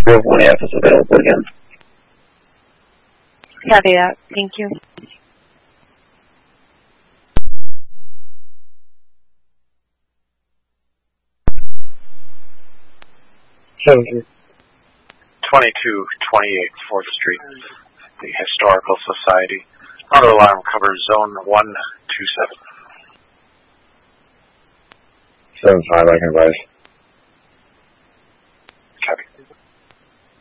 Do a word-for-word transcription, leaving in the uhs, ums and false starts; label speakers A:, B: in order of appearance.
A: Grove one F is available again.
B: Copy that. Thank you.
A: seven
C: twenty-two twenty-eight fourth Street, the Historical Society. Auto alarm covers zone one two seven.
A: seven five, I can advise.
C: Copy.